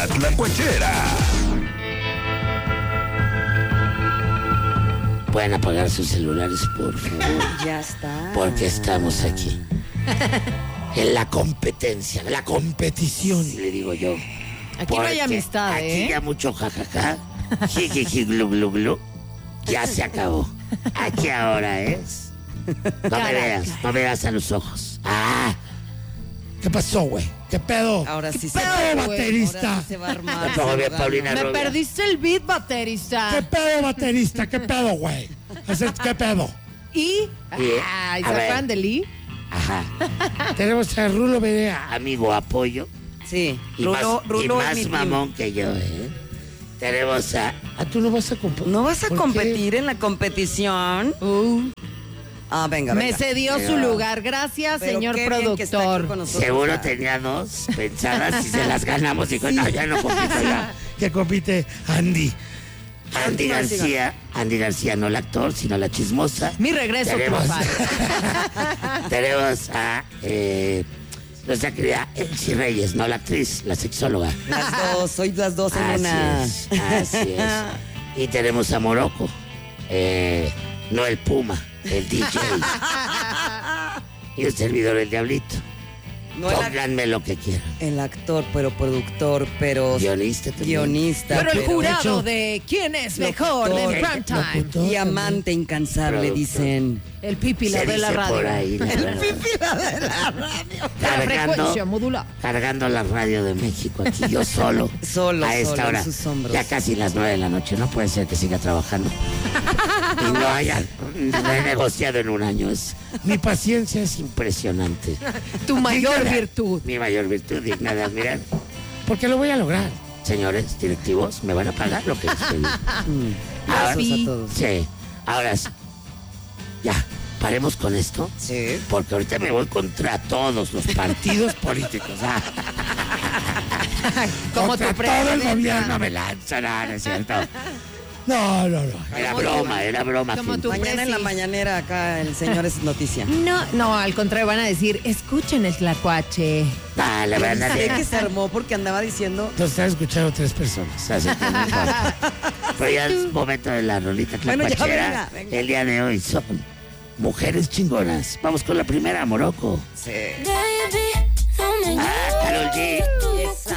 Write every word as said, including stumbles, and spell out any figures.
La Tlacuachera. Pueden apagar sus celulares, por favor. Ya está. Porque estamos aquí. En la competencia, la competición, le digo yo. Aquí no hay Porque amistad, aquí ¿eh? ya mucho jajaja, jijiji, glu, glu, glu. Ya se acabó. Aquí ahora es. No me veas, no me veas a los ojos. Ah. ¿Qué pasó, güey? ¿Qué pedo? Ahora sí ¿Qué se pedo, va. güey? Ahora Baterista. sí se va a armar. Me pongo bien, se va a Paulina armar. Me Rubio. perdiste el beat, baterista. ¿Qué pedo, baterista? ¿Qué pedo, güey? Ese- ¿Qué pedo? ¿Y? Y, Ay, a ¿se ver. acuerdan de Lee? Ajá. Tenemos a Rulo Berea. Amigo apoyo. Sí, Y Rulo, más, Rulo y es más mi team. mamón que yo, ¿eh? Tenemos a... ¿Ah, tú no vas a competir? ¿No vas a ¿Por qué? competir en la competición? Uh, Ah, venga, me venga. cedió Pero- su lugar. Gracias, Pero señor qué bien que está aquí productor. con nosotros. Seguro Ah, tenía dos pensadas y se las ganamos. Dijo, no, ya no compito ya. Que compite Andy. Andy García, Andy García, no el actor, sino la chismosa. Mi regreso Tenemos, triunfal. tenemos a eh, nuestra querida Elsie Reyes, no la actriz, la sexóloga. Las dos, soy las dos en Así una. es, así es. Y tenemos a Morocco, eh, no el Puma, el D J. Y el servidor, el Diablito. No el, ac- Pónganme lo que quieran. el actor, pero productor, pero Guionista también. guionista. Pero el pero- jurado hecho, de quién es mejor locutor, en prime time. locutor. Y amante incansable, Productor. dicen. El pipila Se de la dice radio. por ahí, la verdad. De la Cargando, frecuencia modular. cargando la radio de México aquí, yo solo. Solo, a esta solo, en hora. sus hombros. Ya casi las nueve de la noche, no puede ser que siga trabajando. Y no haya negociado en un año. Es, mi paciencia es impresionante. Tu mayor Digna de- virtud. Mi mayor virtud, digna de admirar. Porque lo voy a lograr. Señores directivos, me van a pagar lo que les pedí. Mm, Ahora, besos a todos. sí, ahora sí. Ya, paremos con esto. Sí. Porque ahorita me voy contra todos los partidos políticos. Ah, Como contra tu todo el presidenta. gobierno me lanzan, ah, ¿no es cierto? No, no, no. Era Como broma, tu- era broma. como Kim. tu- Mañana en la presi. mañanera acá el señor es noticia. No, no, al contrario, van a decir, escuchen el tlacuache. Ah, le van a Sé que decir. se armó porque andaba diciendo. Nos están escuchando tres personas. Así que no importa. Pero ya es momento de la rolita Bueno, ya tlacuachera. venga, venga. El día de hoy son mujeres chingonas. Vamos con la primera, Morocco. Sí. Baby,